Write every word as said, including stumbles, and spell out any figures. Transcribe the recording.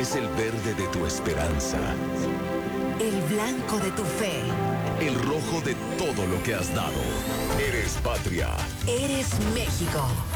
Es el verde de tu esperanza. El blanco de tu fe. El rojo de todo lo que has dado. Eres patria. Eres México.